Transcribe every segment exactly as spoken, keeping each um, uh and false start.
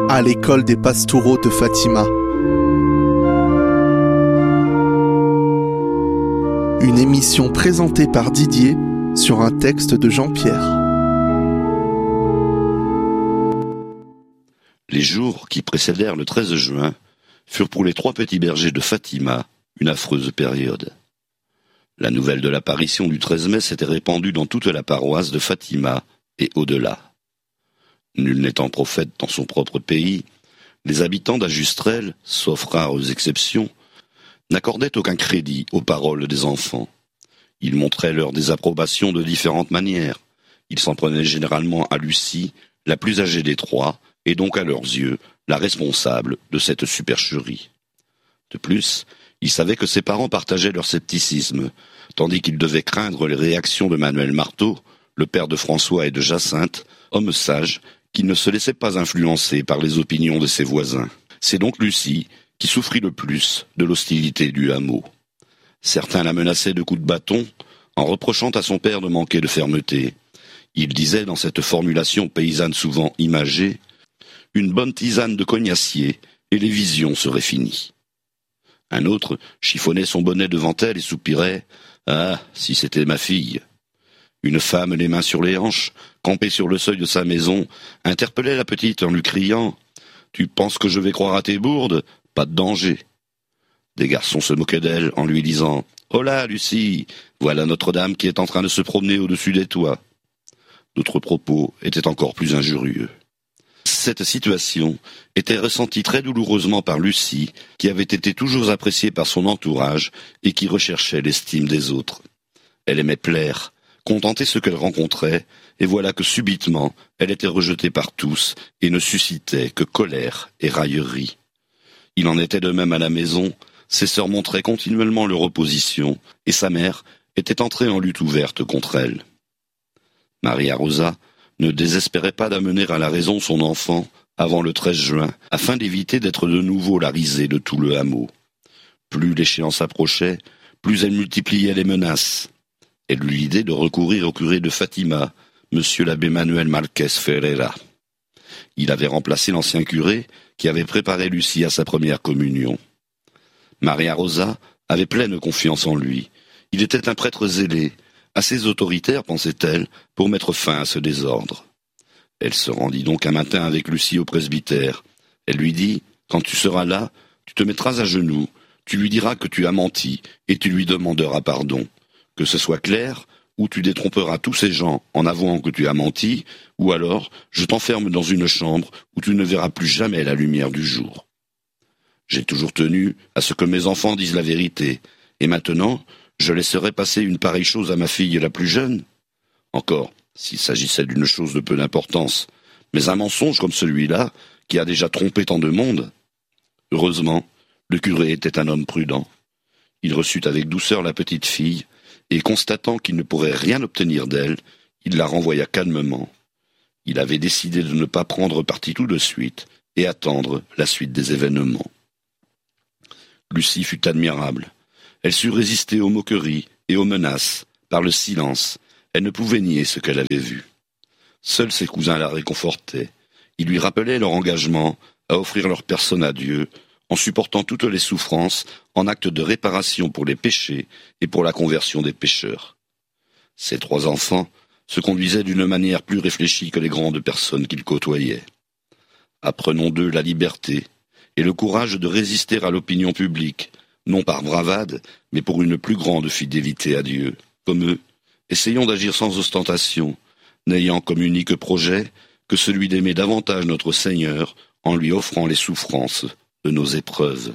à l'école des Pastoureaux de Fatima. Une émission présentée par Didier sur un texte de Jean-Pierre. Les jours qui précédèrent le treize juin furent pour les trois petits bergers de Fatima une affreuse période. La nouvelle de l'apparition du treize mai s'était répandue dans toute la paroisse de Fatima et au-delà. Nul n'étant prophète dans son propre pays, les habitants d'Ajustrel, sauf rares exceptions, n'accordaient aucun crédit aux paroles des enfants. Ils montraient leur désapprobation de différentes manières. Ils s'en prenaient généralement à Lucie, la plus âgée des trois, et donc à leurs yeux, la responsable de cette supercherie. De plus, ils savaient que ses parents partageaient leur scepticisme, tandis qu'ils devaient craindre les réactions de Manuel Marteau, le père de François et de Jacinthe, homme sage, qui ne se laissait pas influencer par les opinions de ses voisins. C'est donc Lucie qui souffrit le plus de l'hostilité du hameau. Certains la menaçaient de coups de bâton, en reprochant à son père de manquer de fermeté. Il disait dans cette formulation paysanne souvent imagée, « Une bonne tisane de cognacier, et les visions seraient finies. » Un autre chiffonnait son bonnet devant elle et soupirait « Ah, si c'était ma fille !» Une femme, les mains sur les hanches, campée sur le seuil de sa maison, interpellait la petite en lui criant « Tu penses que je vais croire à tes bourdes ? Pas de danger !» Des garçons se moquaient d'elle en lui disant « Oh là, Lucie, voilà Notre-Dame qui est en train de se promener au-dessus des toits !» D'autres propos étaient encore plus injurieux. Cette situation était ressentie très douloureusement par Lucie, qui avait été toujours appréciée par son entourage et qui recherchait l'estime des autres. Elle aimait plaire, contenter ce qu'elle rencontrait, et voilà que subitement, elle était rejetée par tous et ne suscitait que colère et raillerie. Il en était de même à la maison, ses sœurs montraient continuellement leur opposition, et sa mère était entrée en lutte ouverte contre elle. Maria Rosa ne désespérait pas d'amener à la raison son enfant avant le treize juin, afin d'éviter d'être de nouveau la risée de tout le hameau. Plus l'échéance approchait, plus elle multipliait les menaces. Elle eut l'idée de recourir au curé de Fatima, monsieur l'abbé Manuel Marquez Ferreira. Il avait remplacé l'ancien curé qui avait préparé Lucie à sa première communion. Maria Rosa avait pleine confiance en lui. Il était un prêtre zélé, assez autoritaire, pensait-elle, pour mettre fin à ce désordre. Elle se rendit donc un matin avec Lucie au presbytère. Elle lui dit « Quand tu seras là, tu te mettras à genoux, tu lui diras que tu as menti, et tu lui demanderas pardon. Que ce soit clair, ou tu détromperas tous ces gens en avouant que tu as menti, ou alors je t'enferme dans une chambre où tu ne verras plus jamais la lumière du jour. J'ai toujours tenu à ce que mes enfants disent la vérité, et maintenant, je laisserai passer une pareille chose à ma fille la plus jeune. Encore, s'il s'agissait d'une chose de peu d'importance, mais un mensonge comme celui-là, qui a déjà trompé tant de monde. » Heureusement, le curé était un homme prudent. Il reçut avec douceur la petite fille, et constatant qu'il ne pourrait rien obtenir d'elle, il la renvoya calmement. Il avait décidé de ne pas prendre parti tout de suite, et attendre la suite des événements. Lucie fut admirable. Elle sut résister aux moqueries et aux menaces, par le silence. Elle ne pouvait nier ce qu'elle avait vu. Seuls ses cousins la réconfortaient. Ils lui rappelaient leur engagement à offrir leur personne à Dieu, en supportant toutes les souffrances en acte de réparation pour les péchés et pour la conversion des pécheurs. Ces trois enfants se conduisaient d'une manière plus réfléchie que les grandes personnes qu'ils côtoyaient. Apprenons d'eux la liberté et le courage de résister à l'opinion publique, non par bravade, mais pour une plus grande fidélité à Dieu. Comme eux, essayons d'agir sans ostentation, n'ayant comme unique projet que celui d'aimer davantage notre Seigneur en lui offrant les souffrances de nos épreuves.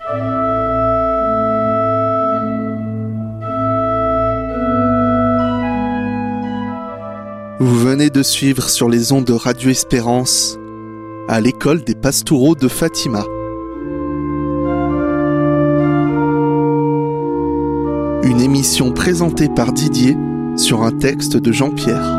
Vous venez de suivre sur les ondes de Radio Espérance à l'école des Pastoureaux de Fatima. Une émission présentée par Didier sur un texte de Jean-Pierre.